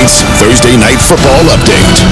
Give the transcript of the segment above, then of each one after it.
Cowboys Thursday Night Football Update.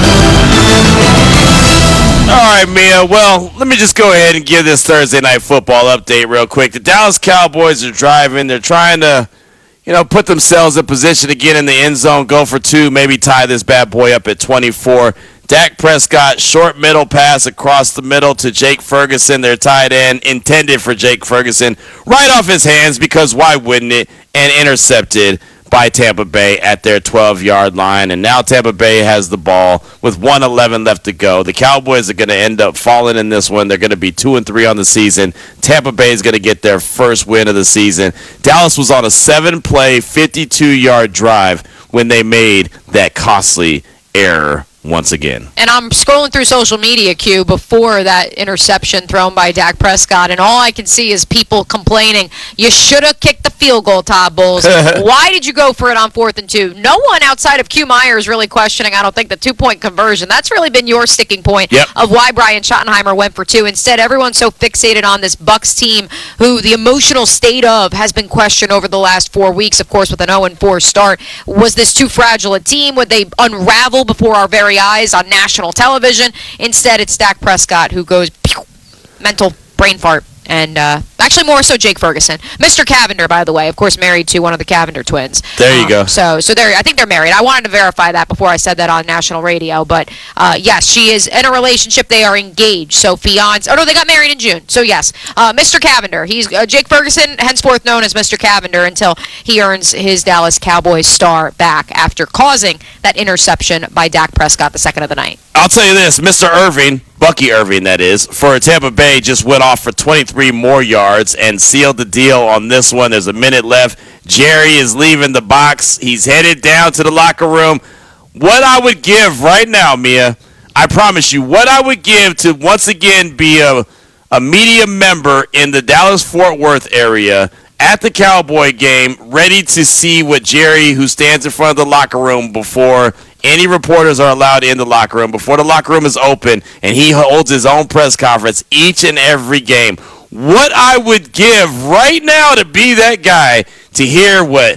All right, Mia. Well, let me just go ahead and give this Thursday Night Football update real quick. The Dallas Cowboys are driving. They're trying to, put themselves in position to get in the end zone, go for two, maybe tie this bad boy up at 24. Dak Prescott, short middle pass across the middle to Jake Ferguson, their tight end, intended for Jake Ferguson, right off his hands because why wouldn't it, and intercepted by Tampa Bay at their 12-yard line. And now Tampa Bay has the ball with 1:11 left to go. The Cowboys are going to end up falling in this one. They're going to be 2-3 on the season. Tampa Bay is going to get their first win of the season. Dallas was on a 7-play, 52-yard drive when they made that costly error once again. And I'm scrolling through social media, Q, before that interception thrown by Dak Prescott, and all I can see is people complaining, you should have kicked the field goal, Todd Bowles. Why did you go for it on 4th and 2? No one outside of Q Myers really questioning, I don't think, the two-point conversion. That's really been your sticking point of why Brian Schottenheimer went for 2. Instead, everyone's so fixated on this Bucs team who the emotional state of has been questioned over the last 4 weeks, of course, with an 0-4 start. Was this too fragile a team? Would they unravel before our very eyes on national television? Instead, it's Dak Prescott who goes pew, mental brain fart. And actually more so Jake Ferguson. Mr. Cavender, by the way, of course, married to one of the Cavender twins. There you go. So I think they're married. I wanted to verify that before I said that on national radio. But, yes, she is in a relationship. They are engaged. So fiance. Oh, no, they got married in June. So, yes, Mr. Cavender. He's Jake Ferguson, henceforth known as Mr. Cavender, until he earns his Dallas Cowboys star back after causing that interception by Dak Prescott the second of the night. I'll tell you this, Mr. Irving, Bucky Irving that is, for Tampa Bay just went off for 23 more yards and sealed the deal on this one. There's a minute left. Jerry is leaving the box. He's headed down to the locker room. What I would give right now, Mia, I promise you, what I would give to once again be a media member in the Dallas-Fort Worth area at the Cowboy game, ready to see what Jerry, who stands in front of the locker room before any reporters are allowed in the locker room, before the locker room is open, and he holds his own press conference each and every game. What I would give right now to be that guy to hear what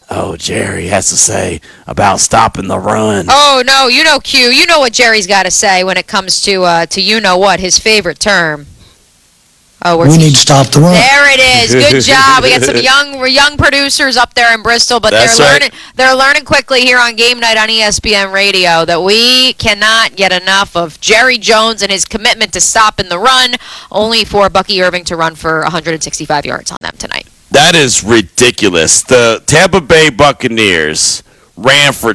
Jerry has to say about stopping the run. Oh, no, Q, you know what Jerry's got to say when it comes to you-know-what, his favorite term. Oh, we need to stop the run. There it is. Good job. We got some young producers up there in Bristol, but they're learning quickly here on Game Night on ESPN Radio that we cannot get enough of Jerry Jones and his commitment to stopping the run, only for Bucky Irving to run for 165 yards on them tonight. That is ridiculous. The Tampa Bay Buccaneers ran for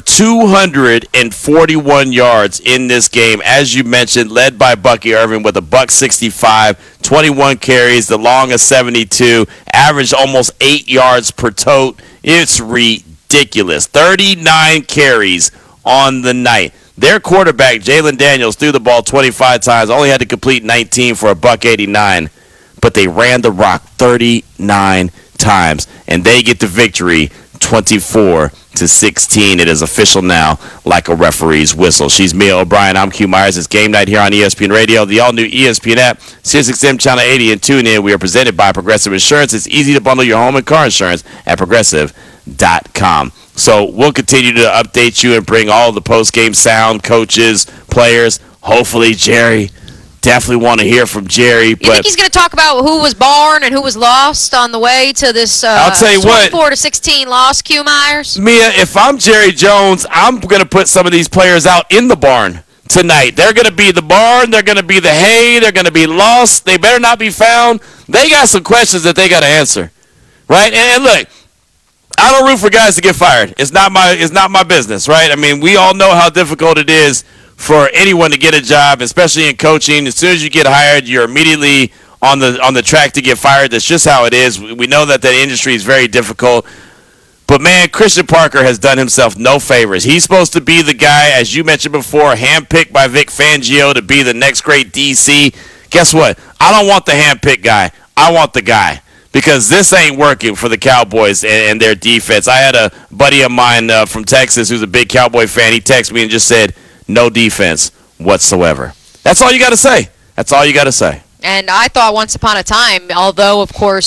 241 yards in this game, as you mentioned, led by Bucky Irving with a $165, 21 carries, the long of 72, averaged almost 8 yards per tote. It's ridiculous. 39 carries on the night. Their quarterback, Jalen Daniels, threw the ball 25 times, only had to complete 19 for a $189, but they ran the rock 39 times, and they get the victory 24-16. It is official now, like a referee's whistle. She's Mia O'Brien. I'm Q Myers. It's Game Night here on ESPN Radio, the all-new ESPN app, SiriusXM Channel 80, and tune in. We are presented by Progressive Insurance. It's easy to bundle your home and car insurance at Progressive.com. So we'll continue to update you and bring all the post-game sound, coaches, players. Hopefully, Jerry. Definitely want to hear from Jerry. You think he's going to talk about who was born and who was lost on the way to this I'll tell you 24-16 loss, Q Myers? Mia, if I'm Jerry Jones, I'm going to put some of these players out in the barn tonight. They're going to be the barn. They're going to be the hay. They're going to be lost. They better not be found. They got some questions that they got to answer, right? And look, I don't root for guys to get fired. It's not my business, right? I mean, we all know how difficult it is for anyone to get a job, especially in coaching. As soon as you get hired, you're immediately on the track to get fired. That's just how it is. We know that industry is very difficult. But, man, Christian Parker has done himself no favors. He's supposed to be the guy, as you mentioned before, handpicked by Vic Fangio to be the next great DC. Guess what? I don't want the handpicked guy. I want the guy. Because this ain't working for the Cowboys and their defense. I had a buddy of mine from Texas who's a big Cowboy fan. He texted me and just said, no defense whatsoever. That's all you got to say. That's all you got to say. And I thought once upon a time, although, of course,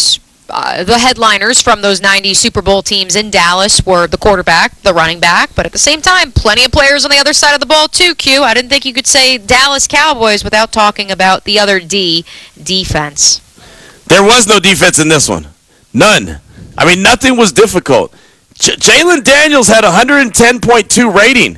the headliners from those 90 Super Bowl teams in Dallas were the quarterback, the running back, but at the same time, plenty of players on the other side of the ball too, Q. I didn't think you could say Dallas Cowboys without talking about the other D, defense. There was no defense in this one. None. I mean, nothing was difficult. Jalen Daniels had 110.2 rating.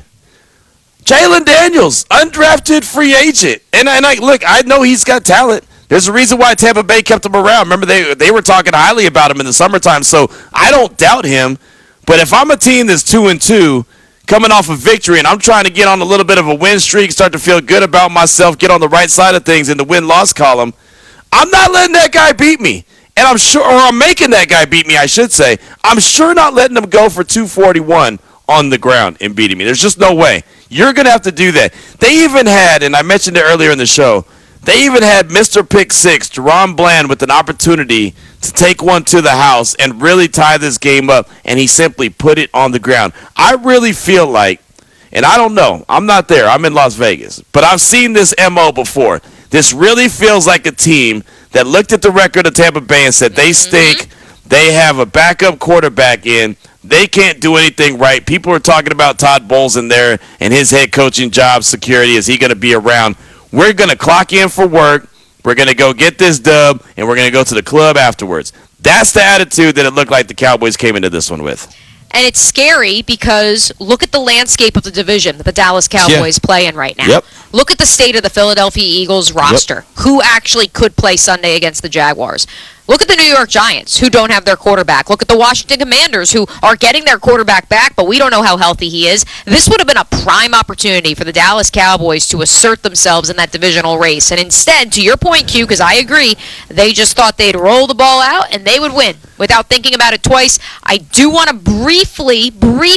Jalen Daniels, undrafted free agent. And look, I know he's got talent. There's a reason why Tampa Bay kept him around. Remember, they were talking highly about him in the summertime, so I don't doubt him. But if I'm a team that's 2-2, coming off a victory, and I'm trying to get on a little bit of a win streak, start to feel good about myself, get on the right side of things in the win-loss column, I'm not letting that guy beat me. And I'm making that guy beat me, I should say. I'm sure not letting him go for 241 on the ground and beating me. There's just no way. You're going to have to do that. They even had, and I mentioned it earlier in the show, they even had Mr. Pick Six, Jerron Bland, with an opportunity to take one to the house and really tie this game up, and he simply put it on the ground. I really feel like, and I don't know, I'm not there, I'm in Las Vegas, but I've seen this MO before. This really feels like a team that looked at the record of Tampa Bay and said they stink, they have a backup quarterback in, they can't do anything right. People are talking about Todd Bowles in there and his head coaching job security. Is he going to be around? We're going to clock in for work. We're going to go get this dub, and we're going to go to the club afterwards. That's the attitude that it looked like the Cowboys came into this one with. And it's scary because look at the landscape of the division that the Dallas Cowboys play in right now. Yep. Look at the state of the Philadelphia Eagles roster. Yep. Who actually could play Sunday against the Jaguars? Look at the New York Giants, who don't have their quarterback. Look at the Washington Commanders, who are getting their quarterback back, but we don't know how healthy he is. This would have been a prime opportunity for the Dallas Cowboys to assert themselves in that divisional race. And instead, to your point, Q, because I agree, they just thought they'd roll the ball out and they would win without thinking about it twice. I do want to briefly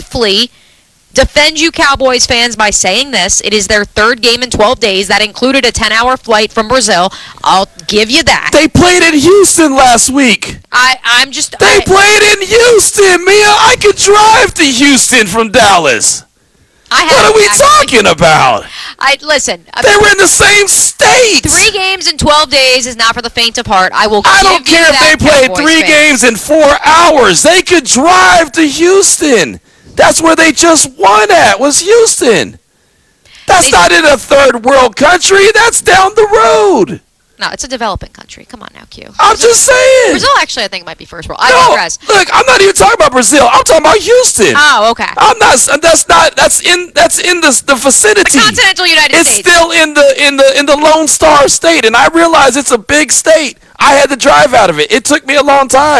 defend you Cowboys fans by saying this. It is their third game in 12 days. That included a 10-hour flight from Brazil. I'll give you that. They played in Houston last week. They played in Houston, Mia. I could drive to Houston from Dallas. What are we talking about? Listen. They were in the same state. 3 games in 12 days is not for the faint of heart. I don't care if they played 3 games in 4 hours. They could drive to Houston. That's where they just won at, was Houston. That's not in a third world country. That's down the road. No, it's a developing country. Come on now, Q. I'm just saying. Brazil, actually, I think might be first world. I digress. Look, I'm not even talking about Brazil. I'm talking about Houston. Oh, okay. That's in the vicinity. The continental United States. It's still in the Lone Star State, and I realize it's a big state. I had to drive out of it. It took me a long time.